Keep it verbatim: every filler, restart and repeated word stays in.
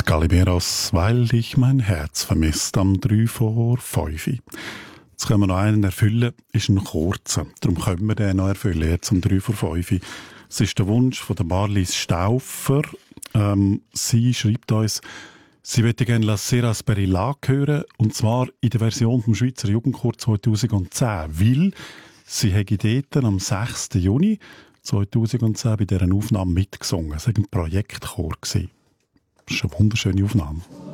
Galimeros, weil dich mein Herz vermisst, am drei vor fünf. Jetzt können wir noch einen erfüllen, ist ein kurzer. Darum können wir den noch erfüllen, jetzt um drei vor fünf. Es ist der Wunsch von der Marlies Stauffer. Ähm, sie schreibt uns, sie möchte gerne «La Sera Sperillak» hören, und zwar in der Version vom Schweizer Jugendchor zweitausendzehn, weil sie hat dort am sechsten Juni zweitausendzehn bei dieser Aufnahme mitgesungen. Es war ein Projektchor. Das ist eine wunderschöne Aufnahme.